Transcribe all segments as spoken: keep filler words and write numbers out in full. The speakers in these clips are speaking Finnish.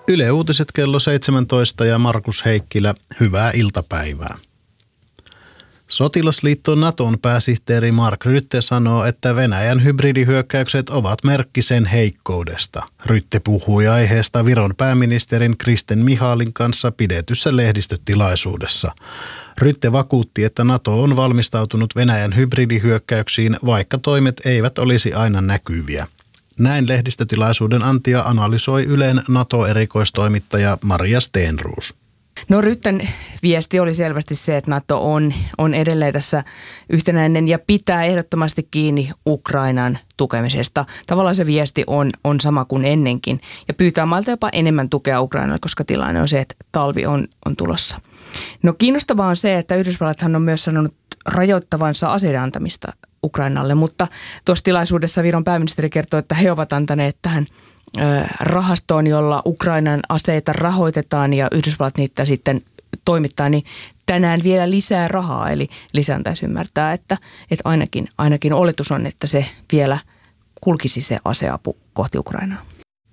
Yle Uutiset kello seitsemäntoista ja Markus Heikkilä, hyvää iltapäivää. Sotilasliitto Naton pääsihteeri Mark Rutte sanoo, että Venäjän hybridihyökkäykset ovat merkki sen heikkoudesta. Rutte puhui aiheesta Viron pääministerin Kristen Michalin kanssa pidetyssä lehdistötilaisuudessa. Rutte vakuutti, että Nato on valmistautunut Venäjän hybridihyökkäyksiin, vaikka toimet eivät olisi aina näkyviä. Näin lehdistötilaisuuden antia analysoi Ylen NATO-erikoistoimittaja Maria Stenroos. No Rutten viesti oli selvästi se, että NATO on, on edelleen tässä yhtenäinen ja pitää ehdottomasti kiinni Ukrainan tukemisesta. Tavallaan se viesti on, on sama kuin ennenkin ja pyytää mailta jopa enemmän tukea Ukrainalle, koska tilanne on se, että talvi on, on tulossa. No kiinnostavaa on se, että Yhdysvallathan on myös sanonut rajoittavansa aseiden antamista Ukrainalle, mutta tuossa tilaisuudessa Viron pääministeri kertoi, että he ovat antaneet tähän rahastoon, jolla Ukrainan aseita rahoitetaan ja Yhdysvallat niitä sitten toimittaa, niin tänään vielä lisää rahaa. Eli lisääntäisi ymmärtää, että, että ainakin, ainakin oletus on, että se vielä kulkisi se aseapu kohti Ukrainaa.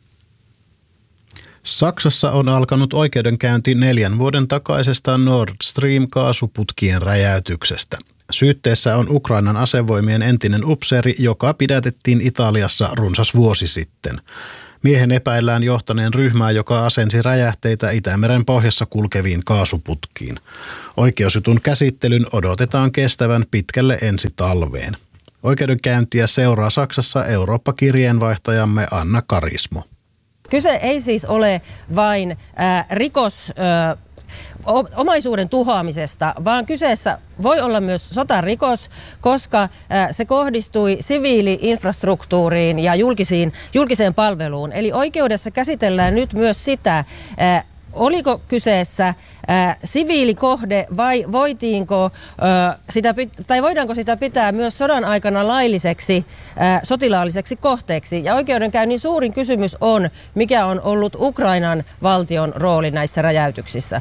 Saksassa on alkanut oikeudenkäynti neljän vuoden takaisesta Nord Stream-kaasuputkien räjäytyksestä. Syytteessä on Ukrainan asevoimien entinen upseeri, joka pidätettiin Italiassa runsas vuosi sitten. Miehen epäillään johtaneen ryhmää, joka asensi räjähteitä Itämeren pohjassa kulkeviin kaasuputkiin. Oikeusjutun käsittelyn odotetaan kestävän pitkälle ensi talveen. Oikeudenkäyntiä seuraa Saksassa Eurooppa-kirjeenvaihtajamme Anna Karismo. Kyse ei siis ole vain äh, rikos... Äh, omaisuuden tuhoamisesta, vaan kyseessä voi olla myös sotarikos, koska se kohdistui siviili-infrastruktuuriin ja julkisiin, julkiseen palveluun. Eli oikeudessa käsitellään nyt myös sitä, oliko kyseessä ää, siviilikohde vai voitiinko, ää, sitä, tai voidaanko sitä pitää myös sodan aikana lailliseksi ää, sotilaalliseksi kohteeksi. Ja oikeudenkäynnin suurin kysymys on, mikä on ollut Ukrainan valtion rooli näissä räjäytyksissä.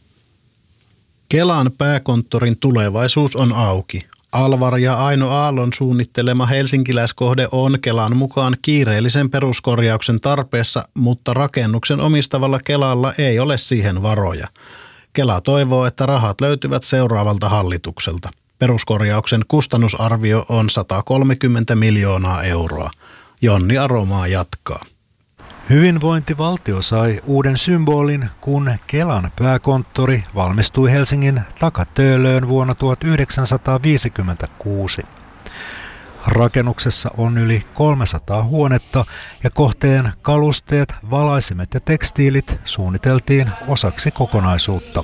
Kelan pääkonttorin tulevaisuus on auki. Alvar ja Aino Aallon suunnittelema helsinkiläiskohde on Kelan mukaan kiireellisen peruskorjauksen tarpeessa, mutta rakennuksen omistavalla Kelalla ei ole siihen varoja. Kela toivoo, että rahat löytyvät seuraavalta hallitukselta. Peruskorjauksen kustannusarvio on sata kolmekymmentä miljoonaa euroa. Jonni Aromaa jatkaa. Hyvinvointivaltio sai uuden symbolin, kun Kelan pääkonttori valmistui Helsingin Takatöölöön vuonna tuhatyhdeksänsataaviisikymmentäkuusi. Rakennuksessa on yli kolmesataa huonetta ja kohteen kalusteet, valaisimet ja tekstiilit suunniteltiin osaksi kokonaisuutta.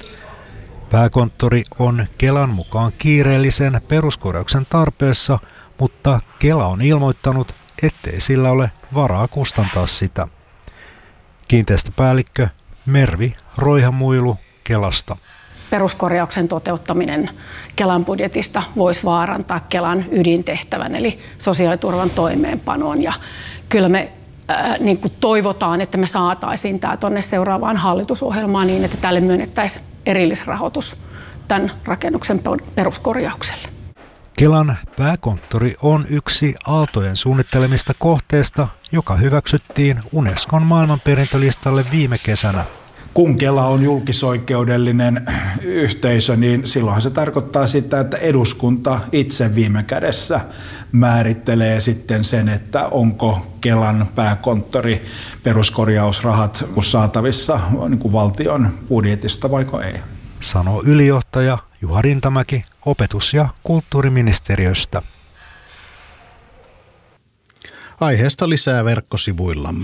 Pääkonttori on Kelan mukaan kiireellisen peruskorjauksen tarpeessa, mutta Kela on ilmoittanut, ettei sillä ole varaa kustantaa sitä. Kiinteistöpäällikkö Mervi Roihamuilu Kelasta. Peruskorjauksen toteuttaminen Kelan budjetista voisi vaarantaa Kelan ydintehtävän eli sosiaaliturvan toimeenpanoon. Ja kyllä me äh, niin kuin toivotaan, että me saataisiin tämä tuonne seuraavaan hallitusohjelmaan niin, että tälle myönnettäisiin erillisrahoitus tämän rakennuksen peruskorjaukselle. Kelan pääkonttori on yksi Aaltojen suunnittelemista kohteesta, joka hyväksyttiin Unescon maailmanperintölistalle viime kesänä. Kun Kela on julkisoikeudellinen yhteisö, niin silloinhan se tarkoittaa sitä, että eduskunta itse viime kädessä määrittelee sitten sen, että onko Kelan pääkonttori peruskorjausrahat saatavissa niin kuin valtion budjetista vaiko ei. Sanoo ylijohtaja Juha Rintamäki opetus- ja kulttuuriministeriöstä. Aiheesta lisää verkkosivuillamme.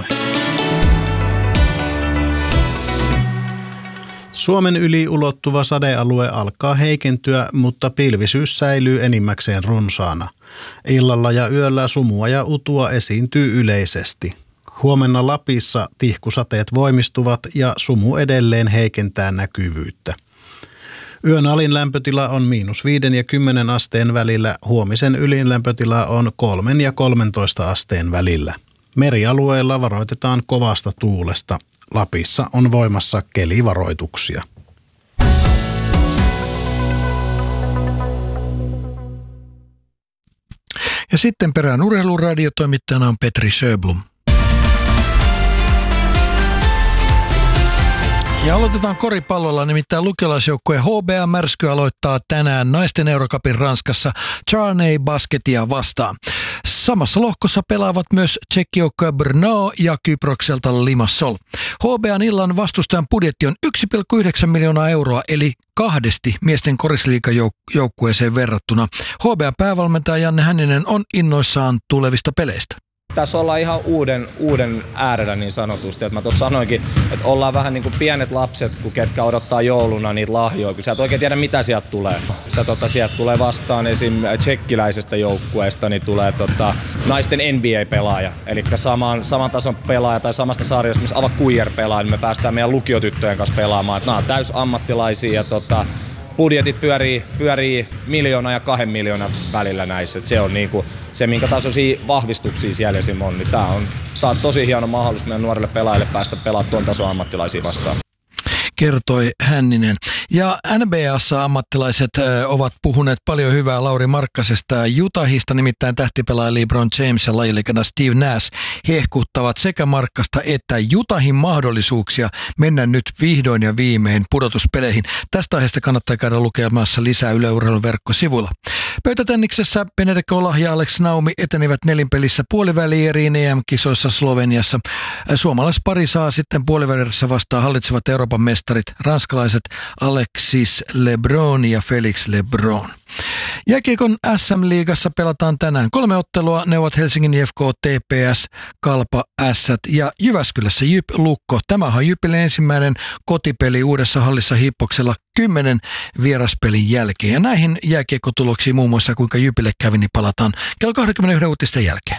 Suomen yli ulottuva sadealue alkaa heikentyä, mutta pilvisyys säilyy enimmäkseen runsaana. Illalla ja yöllä sumua ja utua esiintyy yleisesti. Huomenna Lapissa tihkusateet voimistuvat ja sumu edelleen heikentää näkyvyyttä. Yön alin lämpötila on miinus viiden ja kymmenen asteen välillä, huomisen ylin lämpötila on kolmen ja kolmentoista asteen välillä. Merialueella varoitetaan kovasta tuulesta. Lapissa on voimassa kelivaroituksia. Ja sitten perään urheilun radiotoimittajana on Petri Sjöblom. Ja aloitetaan koripallolla, nimittäin lukiolaisjoukkue H B A Märsky aloittaa tänään naisten Eurocupin Ranskassa Charney Basketia vastaan. Samassa lohkossa pelaavat myös tsekkijoukkoja Brno ja Kyprokselta Limassol. H B A:n illan vastustajan budjetti on yksi pilkku yhdeksän miljoonaa euroa, eli kahdesti miesten korisliigajoukkueeseen verrattuna. H B A:n päävalmentaja Janne Hänninen on innoissaan tulevista peleistä. Tässä ollaan ihan uuden, uuden äärellä niin sanotusti. Että mä tuossa sanoinkin, että ollaan vähän niin kuin pienet lapset, kun ketkä odottaa jouluna niitä lahjoja, kun sä et oikein tiedä mitä sieltä tulee. Että tota, sieltä tulee vastaan esim. Tsekkiläisestä joukkueesta, niin tulee tota, naisten N B A-pelaaja. Eli saman, saman tason pelaaja tai samasta sarjasta, missä Ava Kuijer pelaa, niin me päästään meidän lukiotyttöjen kanssa pelaamaan. Että nämä on täys ammattilaisia ja tota, budjetit pyörii, pyörii miljoona ja kahden miljoonan välillä näissä. Et se on niinku se, minkä tasoisia vahvistuksia siellä esim. On. Niin tää on, tää on tosi hieno mahdollisuus meidän nuorille pelaajille päästä pelaamaan tuon tason ammattilaisia vastaan. Kertoi Hänninen. Ja N B A:ssa ammattilaiset ö, ovat puhuneet paljon hyvää Lauri Markkasesta ja Utahista, nimittäin tähtipelaaja LeBron James ja lajilikana Steve Nash hehkuttavat sekä Markkasta että Utahin mahdollisuuksia mennä nyt vihdoin ja viimein pudotuspeleihin. Tästä aiheesta kannattaa käydä lukemassa lisää Yle Urheilun verkkosivuilla. Pöytätenniksessä Benedetto Ola ja Alex Naumi etenivät nelinpelissä puolivälieriin E M-kisoissa Sloveniassa. Suomalaispari saa sitten puolivälierissä vastaan hallitsevat Euroopan mestarit, ranskalaiset Alexis Lebrun ja Felix Lebrun. Jääkiekon S M-liigassa pelataan tänään kolme ottelua. Ne ovat Helsingin I F K, T P S, Kalpa, Ässät ja Jyväskylässä Jyp Lukko. Tämä on Jypille ensimmäinen kotipeli uudessa hallissa Hippoksella kymmenen vieraspelin jälkeen. Ja näihin jääkiekkotuloksiin muun muassa kuinka Jypille kävi, niin palataan kello kaksikymmentäyksi uutisten jälkeen.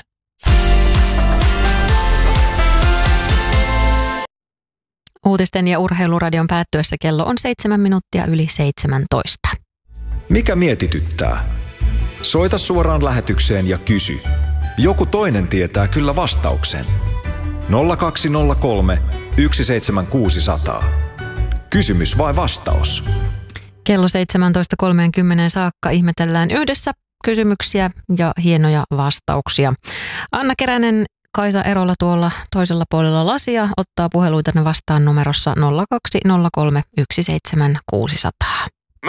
Uutisten ja urheiluradion päättyessä kello on seitsemän minuuttia yli seitsemäntoista. Mikä mietityttää? Soita suoraan lähetykseen ja kysy. Joku toinen tietää kyllä vastauksen. nolla kaksi nolla kolme yksi seitsemän kuusi nolla nolla. Kysymys vai vastaus? Kello seitsemäntoista kolmekymmentä saakka ihmetellään yhdessä kysymyksiä ja hienoja vastauksia. Anna Keränen, Kaisa Erola tuolla toisella puolella lasia ottaa puheluitanne vastaan numerossa nolla kaksi nolla kolme yksi seitsemän kuusi nolla nolla.